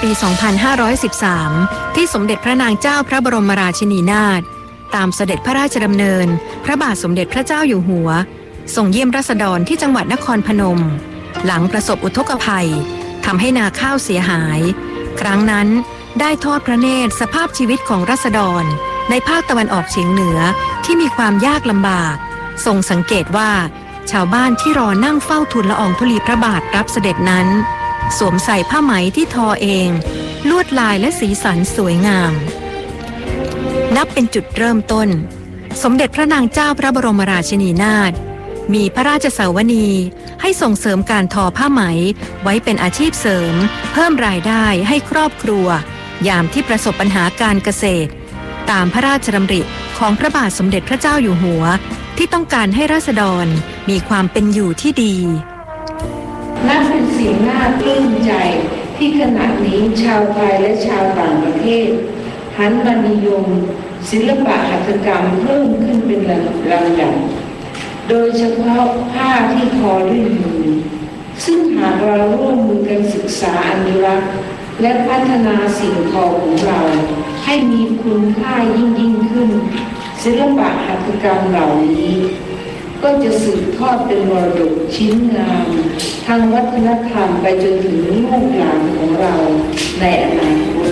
ปี 2513 ที่สมเด็จพระนางเจ้าพระบรมราชินีนาถตามเสด็จพระราชดำเนินพระบาทสมเด็จพระเจ้าอยู่หัวทรงเยี่ยมราษฎรที่จังหวัดนครพนมหลังประสบอุทกภัยทำให้นาข้าวเสียหายครั้งนั้นได้ทอดพระเนตรสภาพชีวิตของราษฎรในภาคตะวันออกเฉียงเหนือที่มีความยากลำบากทรงสังเกตว่าชาวบ้านที่รอนั่งเฝ้าทูลละอองธุลีพระบาทรับเสด็จนั้นสวมใส่ผ้าไหมที่ทอเองลวดลายและสีสันสวยงามนับเป็นจุดเริ่มต้นสมเด็จพระนางเจ้าพระบรมราชินีนาถมีพระราชสาวนีให้ส่งเสริมการทอผ้าไหมไว้เป็นอาชีพเสริมเพิ่มรายได้ให้ครอบครัวยามที่ประสบปัญหาการเกษตรตามพระราชดำริของพระบาทสมเด็จพระเจ้าอยู่หัวที่ต้องการให้ราษฎรมีความเป็นอยู่ที่ดีนับเป็นสิ่งน่าปลื้มใจที่ขณะนี้ชาวไทยและชาวต่างประเทศหันมานิยมศิลปะหัตถกรรมเพิ่มขึ้นเป็นลำดับโดยเฉพาะผ้าที่ทอด้วยมือซึ่งหากเราร่วมมือกันศึกษาอนุรักษ์และพัฒนาสิ่งทอของเราให้มีคุณค่ายิ่งขึ้นศิลปะหัตถกรรมเหล่านี้ก็จะสืบทอดเป็นมรดกชิ้นงามทางวัฒนธรรมไปจนถึงลูกหลานของเราในอนาคต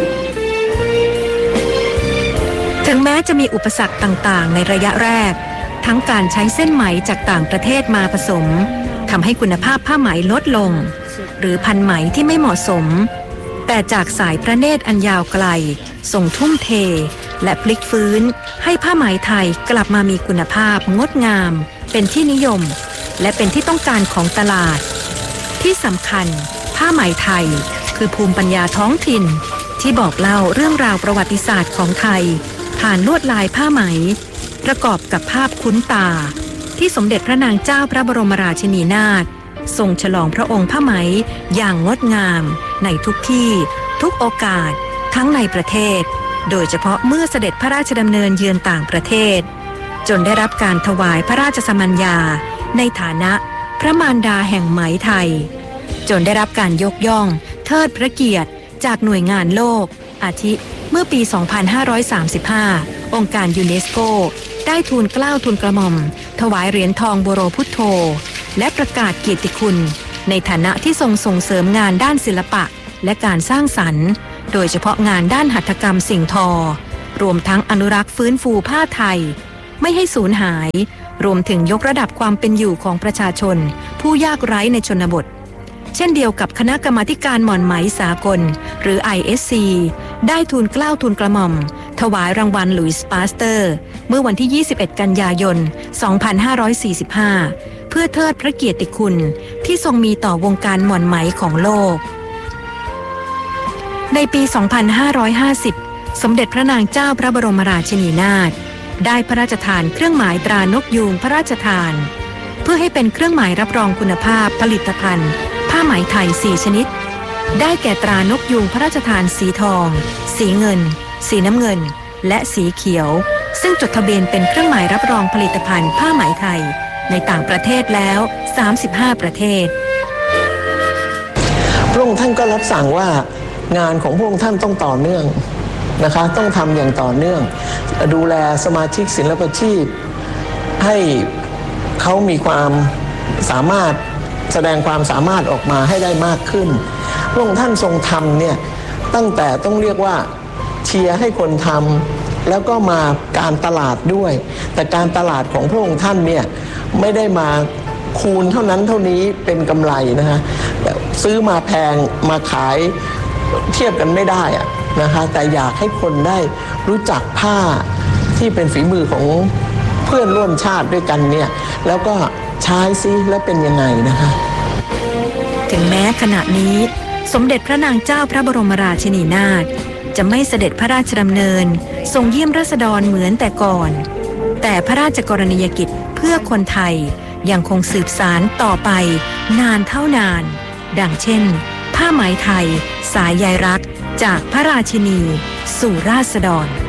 ถึงแม้จะมีอุปสรรคต่างๆในระยะแรกทั้งการใช้เส้นไหมจากต่างประเทศมาผสมทำให้คุณภาพผ้าไหมลดลงหรือพันไหมที่ไม่เหมาะสมแต่จากสายพระเนตรอันยาวไกลทรงทุ่มเทและพลิกฟื้นให้ผ้าไหมไทยกลับมามีคุณภาพงดงามเป็นที่นิยมและเป็นที่ต้องการของตลาดที่สำคัญผ้าไหมไทยคือภูมิปัญญาท้องถิ่นที่บอกเล่าเรื่องราวประวัติศาสตร์ของไทยผ่านลวดลายผ้าไหมประกอบกับภาพคุ้นตาที่สมเด็จพระนางเจ้าพระบรมราชินีนาถทรงฉลองพระองค์ผ้าไหมอย่างงดงามในทุกที่ทุกโอกาสทั้งในประเทศโดยเฉพาะเมื่อเสด็จพระราชดำเนินเยือนต่างประเทศจนได้รับการถวายพระราชสมัญญาในฐานะพระมารดาแห่งไหมไทยจนได้รับการยกย่องเทิดพระเกียรติจากหน่วยงานโลกอาทิเมื่อปี 2535 องค์การยูเนสโกได้ทูลเกล้าทูลกระหม่อมถวายเหรียญทองบรพุทโธและประกาศเกียรติคุณในฐานะที่ทรงส่งเสริมงานด้านศิลปะและการสร้างสรรค์โดยเฉพาะงานด้านหัตถกรรมสิ่งทอรวมทั้งอนุรักษ์ฟื้นฟูผ้าไทยไม่ให้สูญหายรวมถึงยกระดับความเป็นอยู่ของประชาชนผู้ยากไร้ในชนบทเช่นเดียวกับคณะกรรมาการหม่อนไหมสากลหรือ ISC ได้ทูลเกล้าทูลกระหม่อมถวายรางวัลหลุยส์ปาสเตอร์เมื่อวันที่ 21 กันยายน 2545 เพื่อเทิดพระเกียรติคุณที่ทรงมีต่อวงการหม่อนไหมของโลกในปี 2550 สมเด็จพระนางเจ้าพระบรมราชินีนาถได้พระราชทานเครื่องหมายตรานกยูงพระราชทานเพื่อให้เป็นเครื่องหมายรับรองคุณภาพผลิตภัณฑ์ผ้าไหมไทย 4 ชนิดได้แก่ตรานกยูงพระราชทานสีทองสีเงินสีน้ำเงินและสีเขียวซึ่งจดทะเบียนเป็นเครื่องหมายรับรองผลิตภัณฑ์ผ้าไหมไทยในต่างประเทศแล้ว 35 ประเทศพระองค์ท่านก็รับสั่งว่างานของพระองค์ท่านต้องต่อเนื่องนะคะต้องทำอย่างต่อเนื่องดูแลสมาชิกศิลปาชีพให้เขามีความสามารถแสดงความสามารถออกมาให้ได้มากขึ้นพระองค์ท่านทรงทำเนี่ยตั้งแต่ต้องเรียกว่าเชียร์ให้คนทำแล้วก็มาการตลาดด้วยแต่การตลาดของพระองค์ท่านเนี่ยไม่ได้มาคูณเท่านั้นเท่านี้เป็นกำไรนะคะซื้อมาแพงมาขายเทียบกันไม่ได้อะนะคะแต่อยากให้คนได้รู้จักผ้าที่เป็นฝีมือของเพื่อนร่วมชาติด้วยกันเนี่ยแล้วก็ใช้ซิแล้วเป็นยังไงนะคะถึงแม้ขณะนี้สมเด็จพระนางเจ้าพระบรมราชินีนาถจะไม่เสด็จพระราชดำเนินทรงเยี่ยมราษฎรเหมือนแต่ก่อนแต่พระราชกรณียกิจเพื่อคนไทยยังคงสืบสานต่อไปนานเท่านานดังเช่นผ้าไหมไทยสายใยรักจากพระราชินีสู่ราษฎร